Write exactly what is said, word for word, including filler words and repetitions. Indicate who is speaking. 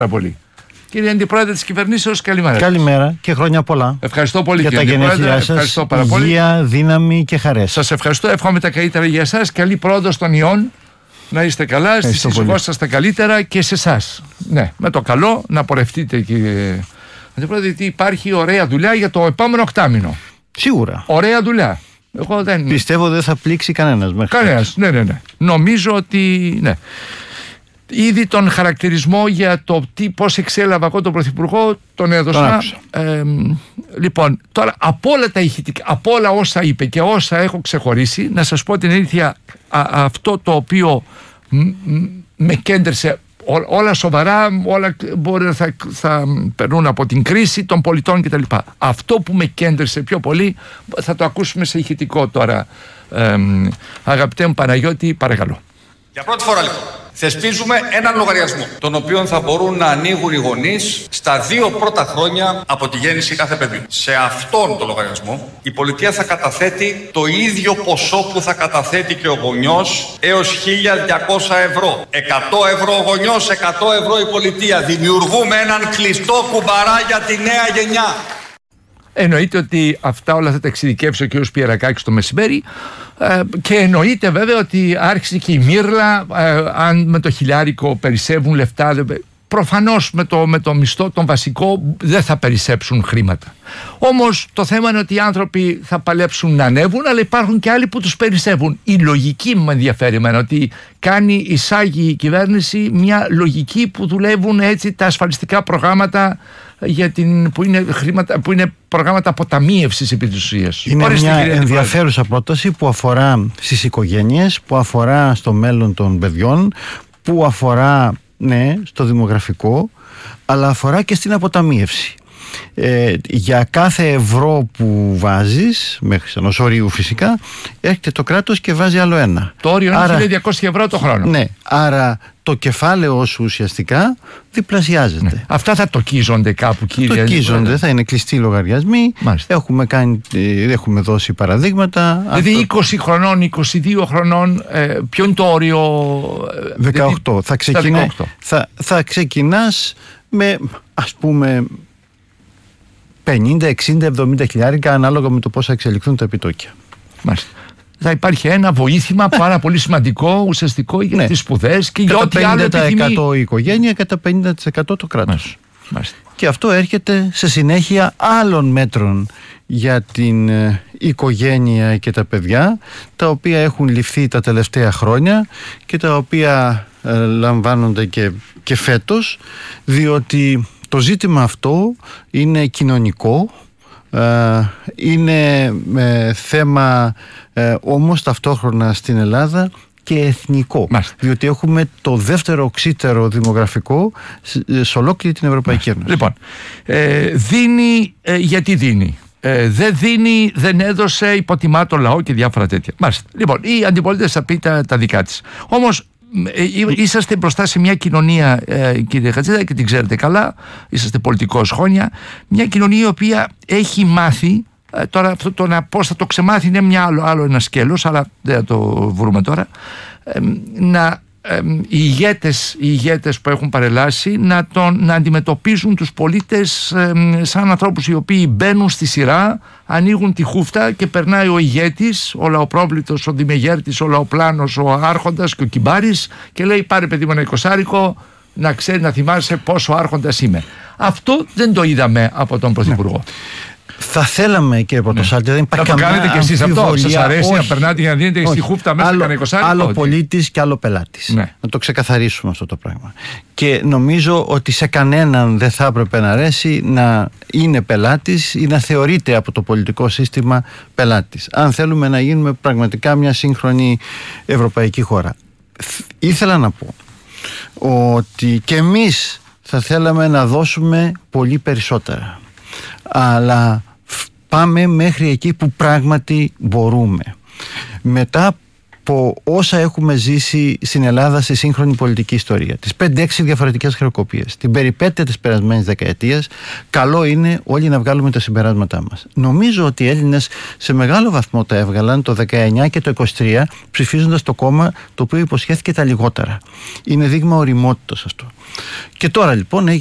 Speaker 1: Πολύ. Κύριε Αντιπρόεδρε της κυβερνήσεως, καλημέρα.
Speaker 2: Καλημέρα και χρόνια πολλά.
Speaker 1: Ευχαριστώ πολύ
Speaker 2: για τα γενέθλιά σας. Υγεία, δύναμη και χαρές.
Speaker 1: Σας ευχαριστώ. Εύχομαι τα καλύτερα για εσάς. Καλή πρόοδος των ιών. Να είστε καλά. Στη σύζυγό σας τα καλύτερα και σε εσάς. Ναι, με το καλό να πορευτείτε, κύριε Αντιπρόεδρε, γιατί υπάρχει ωραία δουλειά για το επόμενο οκτάμηνο.
Speaker 2: Σίγουρα.
Speaker 1: Ωραία δουλειά. Εγώ δεν...
Speaker 2: Πιστεύω δεν θα πλήξει κανένας μέχρι.
Speaker 1: Κανένας. Ναι, ναι, ναι. Νομίζω ότι. Ναι. Ήδη τον χαρακτηρισμό για το τι, πώς εξέλαβα εγώ τον Πρωθυπουργό τον έδωσα. Ε, λοιπόν, τώρα από όλα τα ηχητικά, από όλα όσα είπε και όσα έχω ξεχωρίσει, να σας πω την αλήθεια, α, αυτό το οποίο μ, μ, με κέντρισε ό, όλα σοβαρά, όλα μπορεί να θα, θα περνούν από την κρίση των πολιτών κτλ. Αυτό που με κέντρισε πιο πολύ θα το ακούσουμε σε ηχητικό τώρα. Ε, αγαπητέ μου Παναγιώτη, παρακαλώ.
Speaker 3: Για πρώτη φορά λοιπόν θεσπίζουμε έναν λογαριασμό, τον οποίο θα μπορούν να ανοίγουν οι γονείς στα δύο πρώτα χρόνια από τη γέννηση κάθε παιδιού. Σε αυτόν τον λογαριασμό η πολιτεία θα καταθέτει το ίδιο ποσό που θα καταθέτει και ο γονιός, έως χίλια διακόσια ευρώ. εκατό ευρώ ο γονιός, εκατό ευρώ η πολιτεία. Δημιουργούμε έναν κλειστό κουμπαρά για τη νέα γενιά.
Speaker 1: Εννοείται ότι αυτά όλα θα τα εξειδικεύσει ο κ. Πιερακάκης το μεσημέρι, ε, και εννοείται βέβαια ότι άρχισε και η μύρλα, ε, αν με το χιλιάρικο περισσεύουν λεφτά. Προφανώς με το, με το μισθό τον βασικό δεν θα περισσέψουν χρήματα. Όμως το θέμα είναι ότι οι άνθρωποι θα παλέψουν να ανέβουν, αλλά υπάρχουν και άλλοι που τους περισσεύουν. Η λογική μου ενδιαφέρει εμένα, ότι κάνει, εισάγει η κυβέρνηση μια λογική που δουλεύουν έτσι τα ασφαλιστικά προγράμματα για την, που, είναι χρήματα, που είναι προγράμματα αποταμίευσης επί της ουσίας.
Speaker 2: Είναι Ορίστε, μια ενδιαφέρουσα πρόταση που αφορά στις οικογένειες, που αφορά στο μέλλον των παιδιών, που αφορά, ναι, στο δημογραφικό, αλλά αφορά και στην αποταμίευση. Ε, για κάθε ευρώ που βάζεις, μέχρι ενός ορίου φυσικά, έρχεται το κράτος και βάζει άλλο ένα.
Speaker 1: Το όριο είναι χίλια διακόσια ευρώ το χρόνο.
Speaker 2: Ναι, άρα το κεφάλαιο σου ουσιαστικά διπλασιάζεται. Ναι.
Speaker 1: Αυτά θα τοκίζονται κάπου, κύριε.
Speaker 2: Τοκίζονται, θα είναι κλειστοί λογαριασμοί. Έχουμε, κάνει, έχουμε δώσει παραδείγματα.
Speaker 1: Δηλαδή αυτό... είκοσι χρονών, είκοσι δύο χρονών, ε, ποιο είναι το όριο?
Speaker 2: δεκαοκτώ.
Speaker 1: Δηλαδή,
Speaker 2: θα, ξεκινά, δεκαοκτώ. Θα, θα ξεκινάς με, ας πούμε, πενήντα, εξήντα, εβδομήντα χιλιάρικα ανάλογα με το πώς θα εξελιχθούν τα επιτόκια.
Speaker 1: Μάλιστα. Θα υπάρχει ένα βοήθημα πάρα πολύ σημαντικό, ουσιαστικό για ναι. τις σπουδές και για ό,τι άλλο επιθυμεί.
Speaker 2: Κατά πενήντα τοις εκατό η οικογένεια, κατά πενήντα τοις εκατό το κράτος.
Speaker 1: Μάλιστα.
Speaker 2: Και αυτό έρχεται σε συνέχεια άλλων μέτρων για την ε, οικογένεια και τα παιδιά, τα οποία έχουν ληφθεί τα τελευταία χρόνια και τα οποία ε, λαμβάνονται και, και φέτος, διότι το ζήτημα αυτό είναι κοινωνικό, ε, είναι ε, θέμα ε, όμως ταυτόχρονα στην Ελλάδα και εθνικό. Μάλιστα. Διότι έχουμε το δεύτερο οξύτερο δημογραφικό σε ολόκληρη την Ευρωπαϊκή Ένωση.
Speaker 1: Λοιπόν, ε, δίνει ε, γιατί δίνει. Ε, δεν δίνει, δεν έδωσε, υποτιμά το λαό και διάφορα τέτοια. Μάλιστα. Λοιπόν, η αντιπολίτευση θα πει τα, τα δικά της. Όμως Ε, είσαστε μπροστά σε μια κοινωνία, ε, κύριε Χατζηδάκη, και την ξέρετε καλά, είσαστε πολιτικός χρόνια, μια κοινωνία η οποία έχει μάθει, ε, τώρα αυτό το να πώς θα το ξεμάθει είναι μια άλλο, άλλο ένα σκέλος, αλλά δεν θα το βρούμε τώρα, ε, να ε, οι, ηγέτες, οι ηγέτες που έχουν παρελάσει να, τον, να αντιμετωπίζουν τους πολίτες ε, σαν ανθρώπους οι οποίοι μπαίνουν στη σειρά, ανοίγουν τη χούφτα και περνάει ο ηγέτης, ο λαοπρόβλητος, ο δημεγέρτης, ο λαοπλάνος, ο άρχοντας και ο κυμπάρης και λέει πάρε παιδί μου ένα εικοσάρικο να ξέρει, να θυμάσαι πόσο άρχοντας είμαι. Αυτό δεν το είδαμε από τον Πρωθυπουργό. Ναι.
Speaker 2: Θα θέλαμε, κύριε Πρωτοσάλτη, ναι. δεν υπάρχει καμία αμφιβολία.
Speaker 1: Θα το κάνετε και εσείς αυτό, σας αρέσει όχι, να περνάτε για να δίνετε όχι. στη χούφτα μέσα κανένα εικοσάρικο?
Speaker 2: Άλλο πολίτης και άλλο πελάτης. Ναι. Να το ξεκαθαρίσουμε αυτό το πράγμα. Και νομίζω ότι σε κανέναν δεν θα έπρεπε να αρέσει να είναι πελάτης ή να θεωρείται από το πολιτικό σύστημα πελάτης. Αν θέλουμε να γίνουμε πραγματικά μια σύγχρονη ευρωπαϊκή χώρα. Ήθελα να πω ότι και εμείς θα θέλαμε να δώσουμε πολύ περισσότερα. Αλλά πάμε μέχρι εκεί που πράγματι μπορούμε. Μετά από όσα έχουμε ζήσει στην Ελλάδα στη σύγχρονη πολιτική ιστορία, τις πέντε έξι διαφορετικές χρεοκοπίες, την περιπέτεια της περασμένης δεκαετίας, καλό είναι όλοι να βγάλουμε τα συμπεράσματά μας. Νομίζω ότι οι Έλληνες σε μεγάλο βαθμό τα έβγαλαν το δεκαεννιά και το είκοσι τρία, ψηφίζοντας το κόμμα το οποίο υποσχέθηκε τα λιγότερα. Είναι δείγμα ωριμότητας αυτό. Και τώρα λοιπόν